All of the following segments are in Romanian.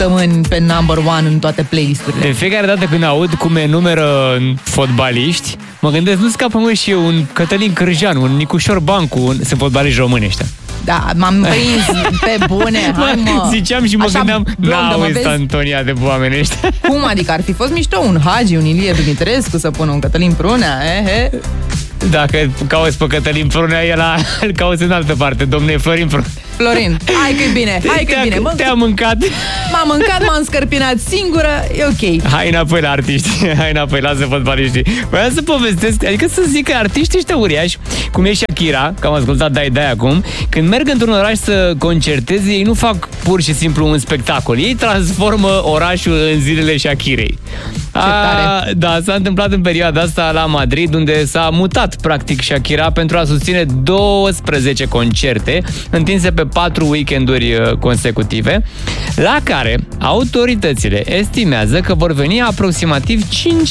săptămâni pe number one în toate playlisturile. De fiecare dată când aud cum enumeră fotbaliști, mă gândesc, nu scapă mă și eu un Cătălin Cârjean, un Nicușor Bancu, sunt fotbaliști români ăștia. Da, m-am prins pe bune, hai mă. Ziceam și mă gândeam, n-auzi Antonia de oameni ăștia. Cum adică ar fi fost mișto un Hagi, un Ilie Dumitrescu să pună un Cătălin Prunea, Dacă cauți pe Cătălin Prunea, îl cauți în altă parte, domne Florin Prunea. Florin, hai că-i bine, hai că-i bine. Te-am mâncat. M-am mâncat, m-am scărpinat singură, e ok. Hai înapoi la artiști, hai înapoi, lasă fotbaliștii. Vreau să povestesc, adică să zic că artiștii ăștia uriași, cum e Shakira, că am ascultat Dai acum, când merg într-un oraș să concerteze, ei nu fac pur și simplu un spectacol, ei transformă orașul în zilele Shakirei. Da, s-a întâmplat în perioada asta la Madrid, unde s-a mutat practic Shakira pentru a susține 12 concerte întinse pe 4 weekenduri consecutive, la care autoritățile estimează că vor veni aproximativ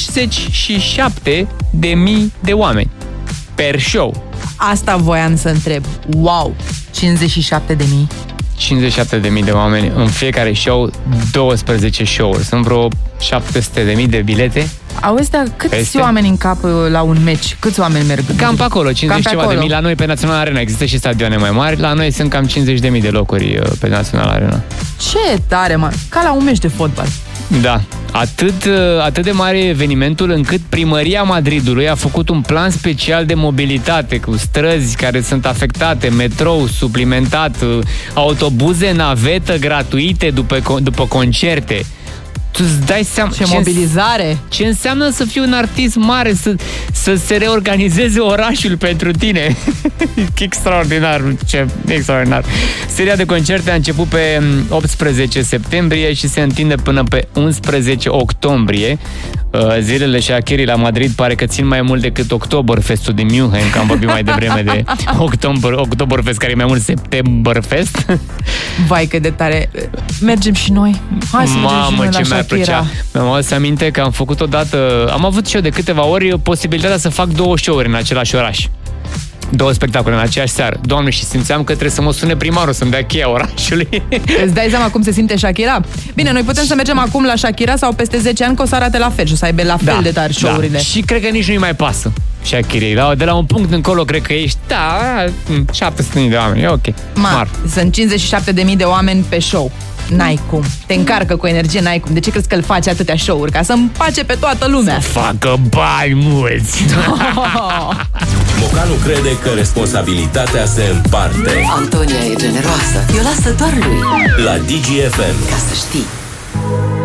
57.000 de oameni per show. Asta voiam să întreb. Wow! 57.000? 57.000 de oameni în fiecare show, 12 show-uri. Sunt vreo 700.000 de bilete. Auzi, dar câți oameni în cap la un meci? Câți oameni merg? Cam pe acolo, 50 ceva de mii. La noi pe Național Arena există și stadioane mai mari. La noi sunt cam 50.000 de locuri pe Național Arena. Ce tare, mă! Ca la un meci de fotbal. Da. Atât de mare evenimentul încât primăria Madridului a făcut un plan special de mobilitate cu străzi care sunt afectate, metrou suplimentat, autobuze navetă gratuite după concerte. Tu îți dai seama ce mobilizare! Ce înseamnă să fii un artist mare, să se reorganizeze orașul pentru tine. Extraordinar, ce extraordinar. Seria de concerte a început pe 18 septembrie și se întinde până pe 11 octombrie. Zilele Shakirii la Madrid pare că țin mai mult decât Oktoberfestul din München, că am vorbit mai devreme de Oktoberfest, care e mai mult Septemberfest. Vai, cât de tare! Mergem și noi. Hai să mergem și noi la Shakira. Mi-am adus aminte că am făcut odată, am avut și eu de câteva ori posibilitatea să fac 2 show-uri în același oraș. 2 spectacole în aceeași seară. Doamne, și simțeam că trebuie să mă sune primarul să-mi dea cheia orașului. Îți dai seama cum se simte Shakira? Bine, noi putem să mergem acum la Shakira sau peste 10 ani că o să arate la fel și o să aibă la fel de tari show-urile. Și cred că nici nu-i mai pasă Shakirei. De la un punct încolo cred că ești 700.000 de oameni, e ok. Sunt 57.000 de oameni pe show. N-ai cum. Te încarcă cu energie, n-ai cum. De ce crezi că îl face atâtea show-uri? Ca să împace pe toată lumea. Să facă bani mulți. Mocanu crede că responsabilitatea se împarte. Antonia e generoasă. Eu lasă doar lui. La DGFM. Ca să știi.